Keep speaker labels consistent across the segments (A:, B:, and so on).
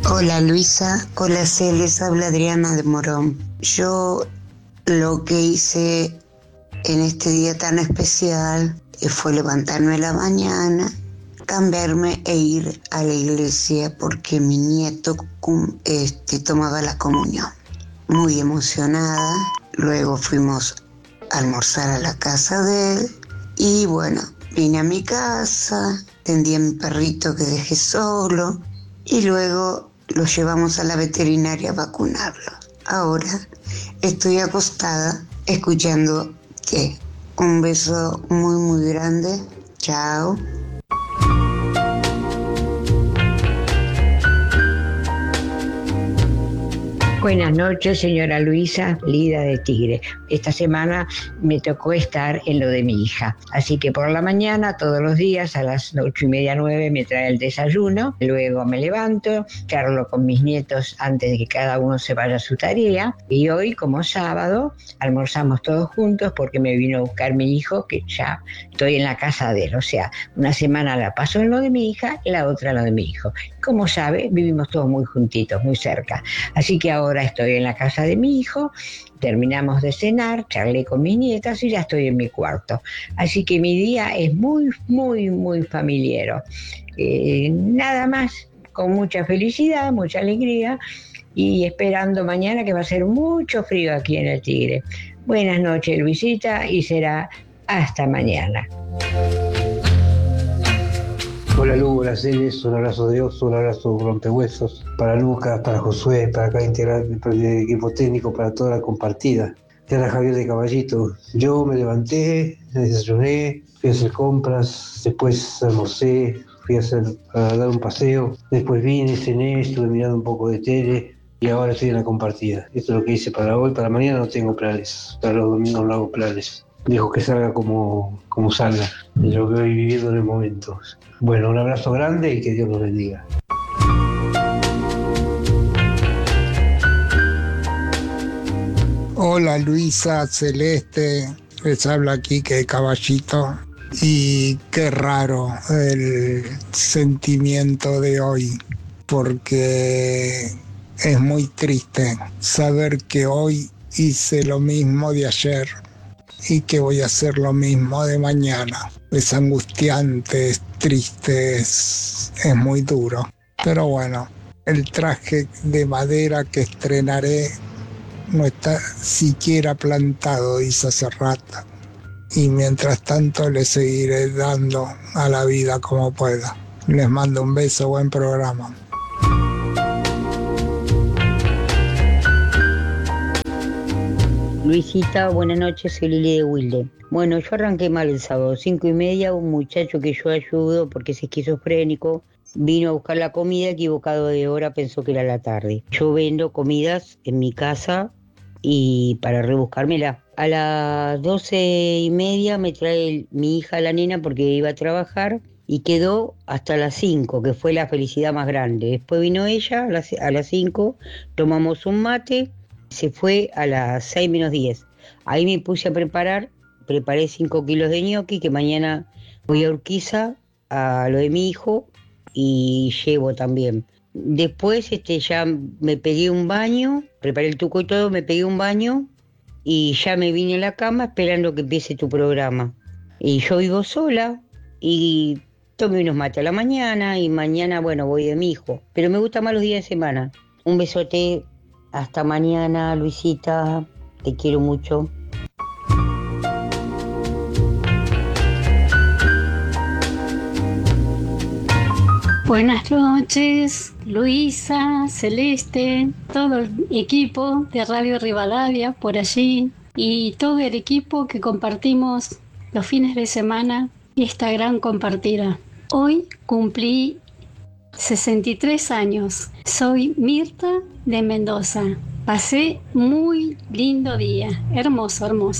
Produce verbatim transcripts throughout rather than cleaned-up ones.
A: Hola Luisa, hola Celes, habla Adriana de Morón. Yo lo que hice en este día tan especial fue levantarme a la mañana, cambiarme e ir a la iglesia porque mi nieto este, tomaba la comunión. Muy emocionada, luego fuimos a almorzar a la casa de él y bueno, vine a mi casa, atendí a mi perrito que dejé solo y luego lo llevamos a la veterinaria a vacunarlo. Ahora estoy acostada escuchando que un beso muy muy grande. Chao.
B: Buenas noches, señora Luisa, Lida de Tigre. Esta semana me tocó estar en lo de mi hija. Así que por la mañana, todos los días, a las ocho y media, nueve, me trae el desayuno. Luego me levanto, charlo con mis nietos antes de que cada uno se vaya a su tarea. Y hoy, como sábado, almorzamos todos juntos porque me vino a buscar mi hijo, que ya estoy en la casa de él. O sea, una semana la paso en lo de mi hija, la otra en lo de mi hijo. Como sabe, vivimos todos muy juntitos, muy cerca. Así que ahora estoy en la casa de mi hijo, terminamos de cenar, charlé con mis nietas y ya estoy en mi cuarto. Así que mi día es muy, muy, muy familiar. Eh, nada más, con mucha felicidad, mucha alegría y esperando mañana que va a ser mucho frío aquí en el Tigre. Buenas noches, Luisita, y será hasta mañana.
C: Hola Lu, hola Celes, un abrazo de oso, un abrazo rompehuesos para Lucas, para Josué, para cada integrante del equipo técnico, para toda la compartida. Te habla Javier de Caballito. Yo me levanté, me desayuné, fui a hacer compras, después almorcé, fui a, hacer, a dar un paseo, después vine, cené, estuve mirando un poco de tele y ahora estoy en la compartida. Esto es lo que hice para hoy, para mañana no tengo planes, para los domingos no hago planes. Dejo que salga como, como salga, de lo que voy viviendo en el momento. Bueno, un abrazo grande y que Dios los bendiga.
D: Hola Luisa, Celeste, les habla aquí que Caballito. Y qué raro el sentimiento de hoy, porque es muy triste saber que hoy hice lo mismo de ayer y que voy a hacer lo mismo de mañana. Es angustiante, es triste, es, es muy duro. Pero bueno, el traje de madera que estrenaré no está siquiera plantado, dice hace rato. Y mientras tanto le seguiré dando a la vida como pueda. Les mando un beso, buen programa.
E: Luisita, buenas noches, soy Lili de Wilde. Bueno, yo arranqué mal el sábado, cinco y media, un muchacho que yo ayudo porque es esquizofrénico, vino a buscar la comida, equivocado de hora, pensó que era la tarde. Yo vendo comidas en mi casa y para rebuscármela. A las doce y media me trae el, mi hija, la nena, porque iba a trabajar y quedó hasta las cinco, que fue la felicidad más grande. Después vino ella a las, a las cinco, tomamos un mate. Se fue a las seis menos diez. Ahí me puse a preparar, preparé cinco kilos de ñoqui, que mañana voy a Urquiza, a lo de mi hijo, y llevo también. Después este, ya me pegué un baño, preparé el tuco y todo, me pegué un baño, y ya me vine a la cama esperando que empiece tu programa. Y yo vivo sola, y tomé unos mates a la mañana, y mañana, bueno, voy de mi hijo. Pero me gustan más los días de semana. Un besote. Hasta mañana, Luisita, te quiero mucho.
F: Buenas noches, Luisa, Celeste, todo el equipo de Radio Rivadavia por allí y todo el equipo que compartimos los fines de semana esta gran compartida. Hoy cumplí sesenta y tres años. Soy Mirta de Mendoza. Pasé muy lindo día. Hermoso, hermoso.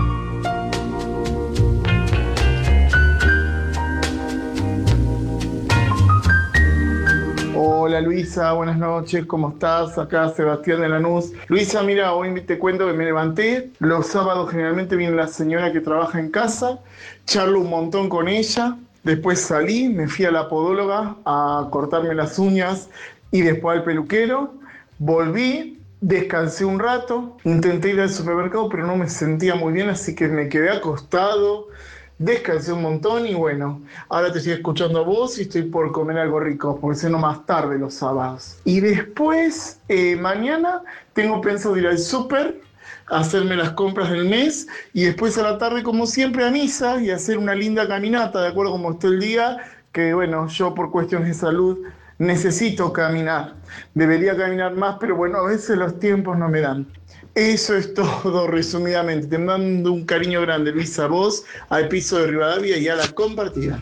G: Hola Luisa, buenas noches, ¿cómo estás? Acá Sebastián de Lanús. Luisa, mira, hoy te cuento que me levanté. Los sábados generalmente viene la señora que trabaja en casa, charlo un montón con ella. Después salí, me fui a la podóloga a cortarme las uñas y después al peluquero. Volví, descansé un rato, intenté ir al supermercado, pero no me sentía muy bien, así que me quedé acostado, descansé un montón y bueno, ahora te estoy escuchando a vos y estoy por comer algo rico, porque ceno más tarde los sábados. Y después, eh, mañana, tengo pensado ir al súper, hacerme las compras del mes y después a la tarde, como siempre, a misa y hacer una linda caminata, de acuerdo a cómo esté el día, que bueno, yo por cuestiones de salud necesito caminar. Debería caminar más, pero bueno, a veces los tiempos no me dan. Eso es todo, resumidamente. Te mando un cariño grande, Luisa, a vos, al piso de Rivadavia y a la compartida.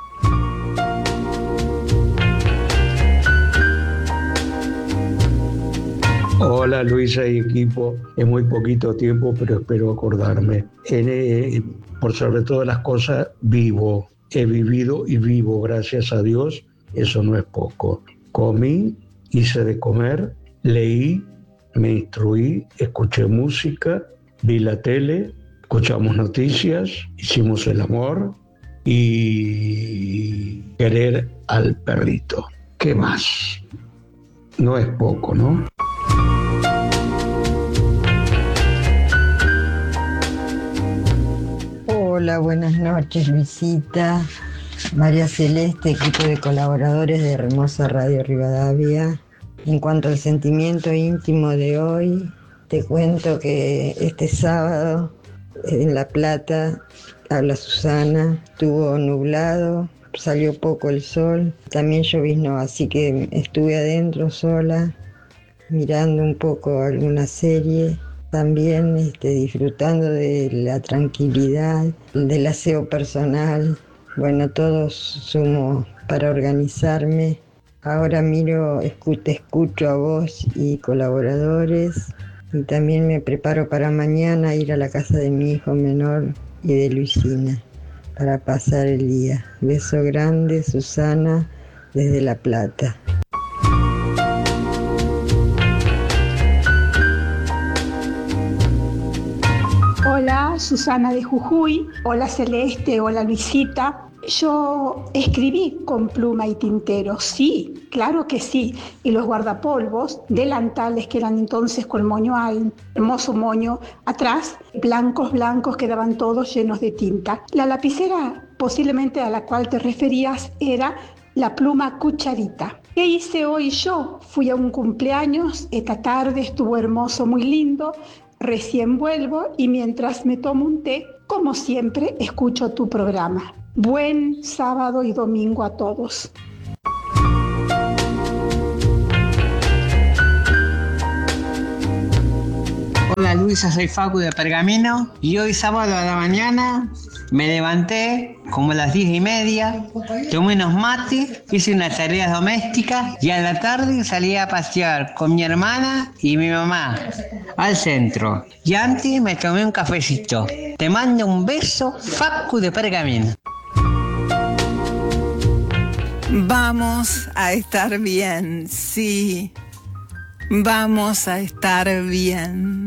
H: Hola Luisa y equipo, es muy poquito tiempo, pero espero acordarme. En, eh, por sobre todas las cosas, vivo, he vivido y vivo, gracias a Dios, eso no es poco. Comí, hice de comer, leí, me instruí, escuché música, vi la tele, escuchamos noticias, hicimos el amor y querer al perrito. ¿Qué más? No es poco, ¿no?
I: Hola, buenas noches, Luisita, María Celeste, equipo de colaboradores de Hermosa Radio Rivadavia. En cuanto al sentimiento íntimo de hoy, te cuento que este sábado en La Plata, habla Susana, estuvo nublado, salió poco el sol, también lloviznó, así que estuve adentro sola, mirando un poco alguna serie. También este, disfrutando de la tranquilidad, del aseo personal. Bueno, todo sumo para organizarme. Ahora miro, escu- te escucho a vos y colaboradores. Y también me preparo para mañana ir a la casa de mi hijo menor y de Luisina para pasar el día. Beso grande, Susana, desde La Plata.
J: Hola, Susana de Jujuy. Hola, Celeste. Hola, Luisita. Yo escribí con pluma y tintero, sí, claro que sí. Y los guardapolvos, delantales que eran entonces con moño al, hermoso moño atrás, blancos, blancos, quedaban todos llenos de tinta. La lapicera, posiblemente a la cual te referías, era la pluma cucharita. ¿Qué hice hoy yo? Fui a un cumpleaños, esta tarde estuvo hermoso, muy lindo. Recién vuelvo y mientras me tomo un té, como siempre, escucho tu programa. Buen sábado y domingo a todos.
K: Hola Luisa, soy Facu de Pergamino y hoy sábado a la mañana me levanté como a las diez y media, tomé unos mates, hice unas tareas domésticas y a la tarde salí a pasear con mi hermana y mi mamá al centro. Y antes me tomé un cafecito. Te mando un beso, Facu de Pergamino.
L: Vamos a estar bien, sí. Vamos a estar bien.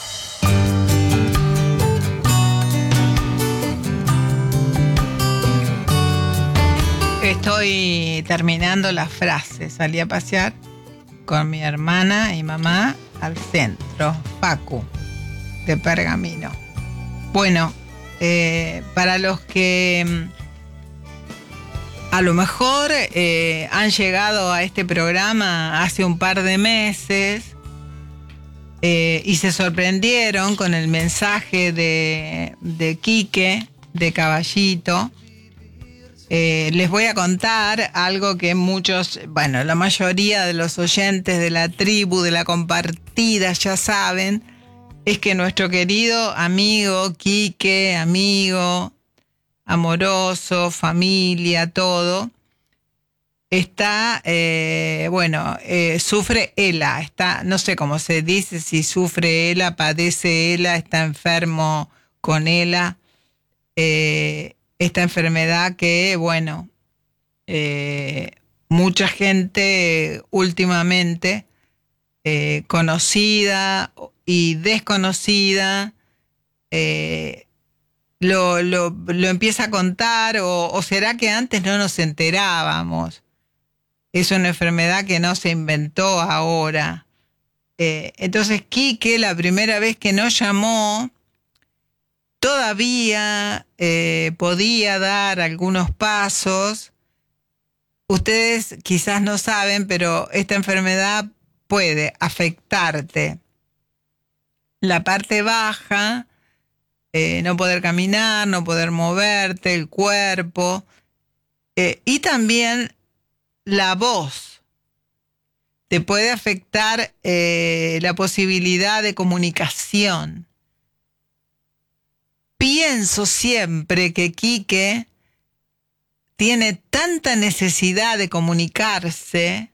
L: Estoy terminando la frase. Salí a pasear con mi hermana y mamá al centro. Facu, de Pergamino. Bueno, eh, para los que a lo mejor eh, han llegado a este programa hace un par de meses eh, y se sorprendieron con el mensaje de, de Quique, de Caballito, eh, les voy a contar algo que muchos, bueno, la mayoría de los oyentes de la tribu, de la compartida, ya saben, es que nuestro querido amigo Quique, amigo, amoroso, familia, todo, está, eh, bueno, eh, sufre ELA, está, no sé cómo se dice, si sufre ELA, padece ELA, está enfermo con ELA, eh, esta enfermedad que, bueno, eh, mucha gente últimamente, eh, conocida y desconocida, eh, lo, lo, lo empieza a contar, o, o será que antes no nos enterábamos. Es una enfermedad que no se inventó ahora. Eh, entonces, Quique, la primera vez que nos llamó, todavía eh, podía dar algunos pasos. Ustedes quizás no saben, pero esta enfermedad puede afectarte la parte baja, eh, no poder caminar, no poder moverte, el cuerpo, eh, y también la voz. Te puede afectar eh, la posibilidad de comunicación. Pienso siempre que Quique tiene tanta necesidad de comunicarse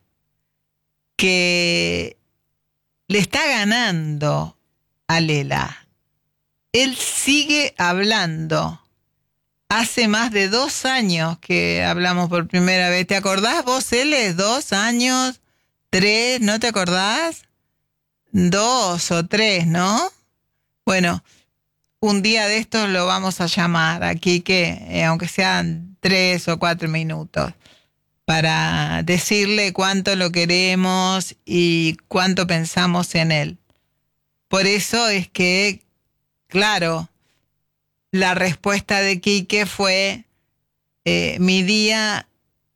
L: que le está ganando a Lela. Él sigue hablando. Hace más de dos años que hablamos por primera vez. ¿Te acordás vos, Ele? ¿Dos años? ¿Tres? ¿No te acordás? Dos o tres, ¿no? Bueno, un día de estos lo vamos a llamar a Quique, eh, aunque sean tres o cuatro minutos, para decirle cuánto lo queremos y cuánto pensamos en él. Por eso es que, claro, la respuesta de Quique fue, eh, mi día,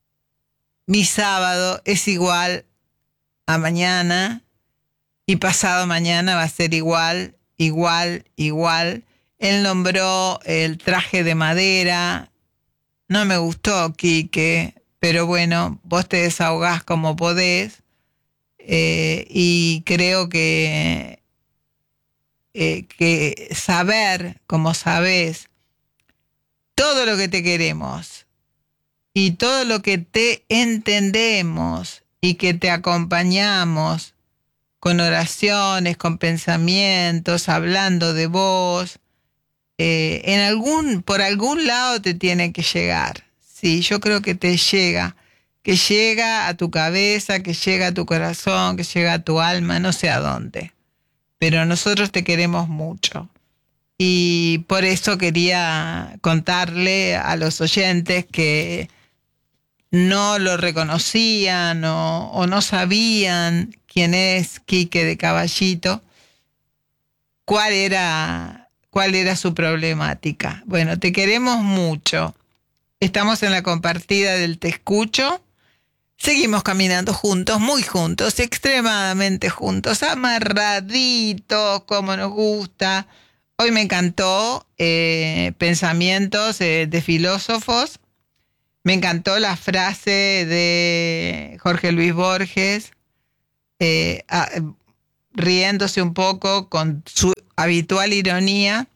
L: mi sábado es igual a mañana y pasado mañana va a ser igual, igual, igual. Él nombró el traje de madera. No me gustó, Quique, pero bueno, vos te desahogás como podés, eh, y creo que, eh, que saber, como sabés, todo lo que te queremos y todo lo que te entendemos y que te acompañamos con oraciones, con pensamientos, hablando de vos, eh, en algún, por algún lado te tiene que llegar. Sí, yo creo que te llega, que llega a tu cabeza, que llega a tu corazón, que llega a tu alma, no sé a dónde. Pero nosotros te queremos mucho. Y por eso quería contarle a los oyentes que no lo reconocían o, o no sabían quién es Quique de Caballito, cuál era, cuál era su problemática. Bueno, te queremos mucho. Estamos en la compartida del Te Escucho. Seguimos caminando juntos, muy juntos, extremadamente juntos, amarraditos, como nos gusta. Hoy me encantó eh, pensamientos eh, de filósofos. Me encantó la frase de Jorge Luis Borges, eh, a, riéndose un poco con su habitual ironía.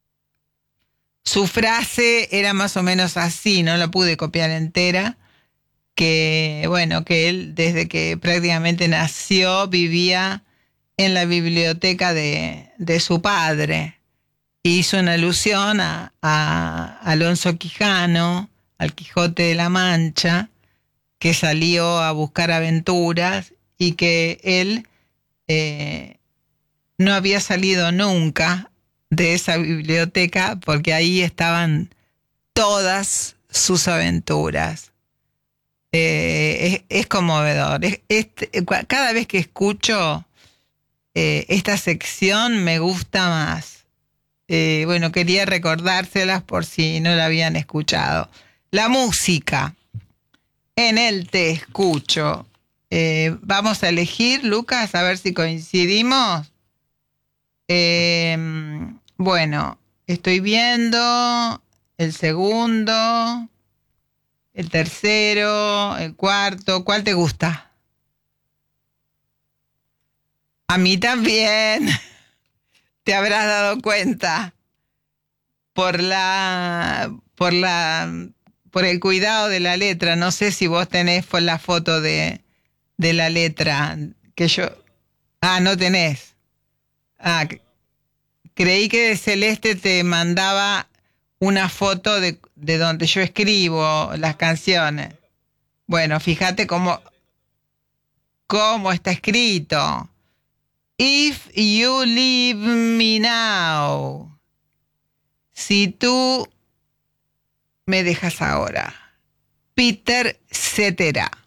L: Su frase era más o menos así, no la pude copiar entera, que bueno, que él desde que prácticamente nació vivía en la biblioteca de, de su padre. Hizo una alusión a, a Alonso Quijano, al Quijote de la Mancha, que salió a buscar aventuras y que él eh, no había salido nunca de esa biblioteca porque ahí estaban todas sus aventuras. Eh, es, es conmovedor. Es, es, cada vez que escucho eh, esta sección me gusta más. Eh, bueno, quería recordárselas por si no la habían escuchado. La música en el Te Escucho. Eh, vamos a elegir, Lucas, a ver si coincidimos. Eh, bueno, estoy viendo el segundo, el tercero, el cuarto. ¿Cuál te gusta? A mí también. Te habrás dado cuenta por la, por la, por el cuidado de la letra. No sé si vos tenés fue la foto de, de la letra que yo. Ah, no tenés. Ah, creí que de Celeste te mandaba una foto de, de donde yo escribo las canciones. Bueno, fíjate cómo, cómo está escrito. If you leave me now. si tú me dejas ahora. Peter Cetera.